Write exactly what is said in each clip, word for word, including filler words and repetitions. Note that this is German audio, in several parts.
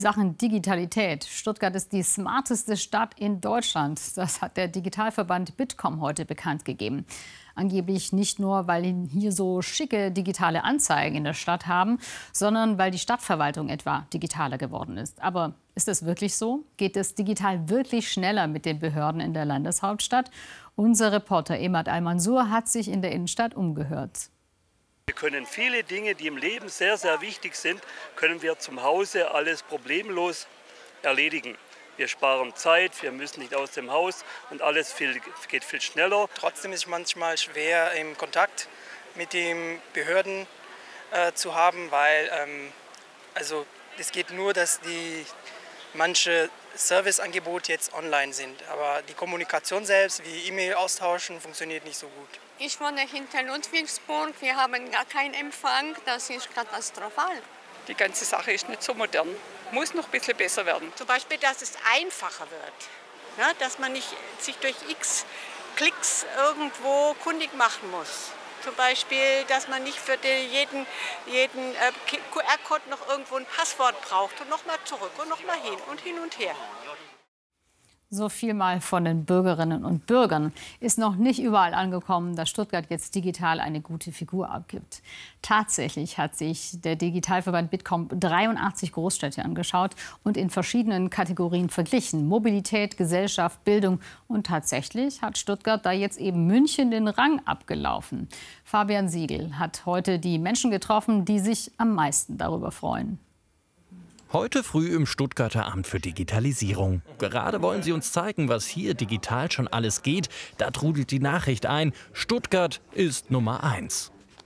Sachen Digitalität. Stuttgart ist die smarteste Stadt in Deutschland. Das hat der Digitalverband Bitkom heute bekannt gegeben. Angeblich nicht nur, weil sie hier so schicke digitale Anzeigen in der Stadt haben, sondern weil die Stadtverwaltung etwa digitaler geworden ist. Aber ist das wirklich so? Geht es digital wirklich schneller mit den Behörden in der Landeshauptstadt? Unser Reporter Emad Al-Mansur hat sich in der Innenstadt umgehört. Wir können viele Dinge, die im Leben sehr, sehr wichtig sind, können wir zum Hause alles problemlos erledigen. Wir sparen Zeit, wir müssen nicht aus dem Haus und alles viel, geht viel schneller. Trotzdem ist es manchmal schwer, im Kontakt mit den Behörden äh, zu haben, weil ähm, also es geht nur, dass die manche Serviceangebote jetzt online sind. Aber die Kommunikation selbst, wie E-Mail austauschen, funktioniert nicht so gut. Ich wohne hinter Ludwigsburg, wir haben gar keinen Empfang, das ist katastrophal. Die ganze Sache ist nicht so modern, muss noch ein bisschen besser werden. Zum Beispiel, dass es einfacher wird, ja, dass man nicht sich durch x Klicks irgendwo kundig machen muss. Zum Beispiel, dass man nicht für den, jeden, jeden äh, Q R-Code noch irgendwo ein Passwort braucht und nochmal zurück und nochmal hin und hin und her. So viel mal von den Bürgerinnen und Bürgern. Ist noch nicht überall angekommen, dass Stuttgart jetzt digital eine gute Figur abgibt. Tatsächlich hat sich der Digitalverband Bitkom dreiundachtzig Großstädte angeschaut und in verschiedenen Kategorien verglichen. Mobilität, Gesellschaft, Bildung. Und tatsächlich hat Stuttgart da jetzt eben München den Rang abgelaufen. Fabian Siegel hat heute die Menschen getroffen, die sich am meisten darüber freuen. Heute früh im Stuttgarter Amt für Digitalisierung. Gerade wollen sie uns zeigen, was hier digital schon alles geht. Da trudelt die Nachricht ein, Stuttgart ist Nummer eins.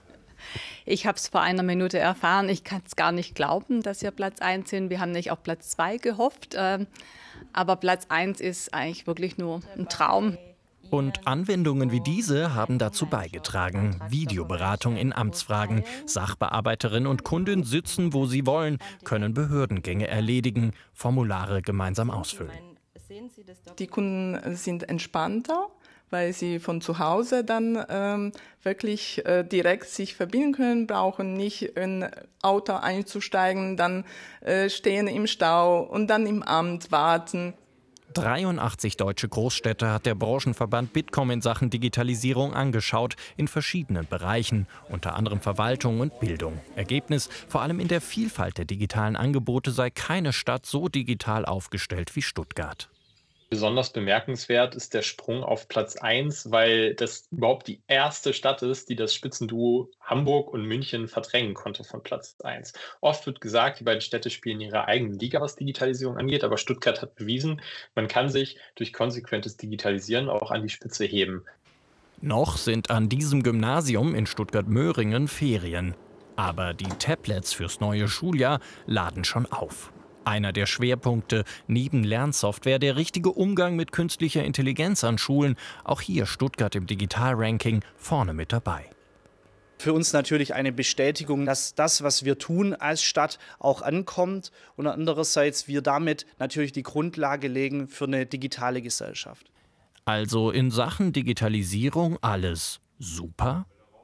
Ich habe es vor einer Minute erfahren. Ich kann es gar nicht glauben, dass wir Platz eins sind. Wir haben nicht auf Platz zwei gehofft. Aber Platz eins ist eigentlich wirklich nur ein Traum. Und Anwendungen wie diese haben dazu beigetragen. Videoberatung in Amtsfragen. Sachbearbeiterin und Kundin sitzen, wo sie wollen, können Behördengänge erledigen, Formulare gemeinsam ausfüllen. Die Kunden sind entspannter, weil sie von zu Hause dann ähm, wirklich äh, direkt sich verbinden können, brauchen nicht in ein Auto einzusteigen, dann äh, stehen im Stau und dann im Amt warten. dreiundachtzig deutsche Großstädte hat der Branchenverband Bitkom in Sachen Digitalisierung angeschaut, in verschiedenen Bereichen, unter anderem Verwaltung und Bildung. Ergebnis: Vor allem in der Vielfalt der digitalen Angebote sei keine Stadt so digital aufgestellt wie Stuttgart. Besonders bemerkenswert ist der Sprung auf Platz eins, weil das überhaupt die erste Stadt ist, die das Spitzenduo Hamburg und München verdrängen konnte von Platz eins. Oft wird gesagt, die beiden Städte spielen ihre eigene Liga, was Digitalisierung angeht, aber Stuttgart hat bewiesen, man kann sich durch konsequentes Digitalisieren auch an die Spitze heben. Noch sind an diesem Gymnasium in Stuttgart-Möhringen Ferien. Aber die Tablets fürs neue Schuljahr laden schon auf. Einer der Schwerpunkte neben Lernsoftware der richtige Umgang mit künstlicher Intelligenz an Schulen. Auch hier Stuttgart im Digitalranking vorne mit dabei. Für uns natürlich eine Bestätigung, dass das, was wir tun als Stadt, auch ankommt. Und andererseits wir damit natürlich die Grundlage legen für eine digitale Gesellschaft. Also in Sachen Digitalisierung alles super?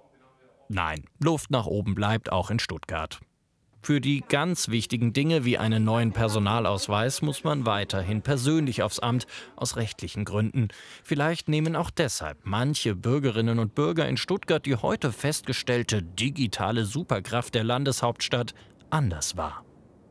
Nein, Luft nach oben bleibt auch in Stuttgart. Für die ganz wichtigen Dinge wie einen neuen Personalausweis muss man weiterhin persönlich aufs Amt, aus rechtlichen Gründen. Vielleicht nehmen auch deshalb manche Bürgerinnen und Bürger in Stuttgart die heute festgestellte digitale Superkraft der Landeshauptstadt anders wahr.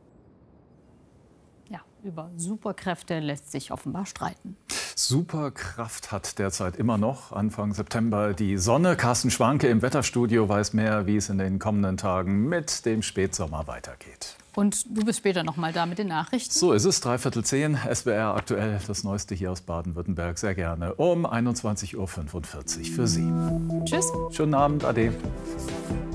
Ja, über Superkräfte lässt sich offenbar streiten. Superkraft hat derzeit immer noch Anfang September die Sonne. Carsten Schwanke im Wetterstudio weiß mehr, wie es in den kommenden Tagen mit dem Spätsommer weitergeht. Und du bist später noch mal da mit den Nachrichten? So ist es, dreiviertel zehn, S W R aktuell, das Neueste hier aus Baden-Württemberg, sehr gerne um einundzwanzig Uhr fünfundvierzig für Sie. Tschüss. Schönen Abend, ade.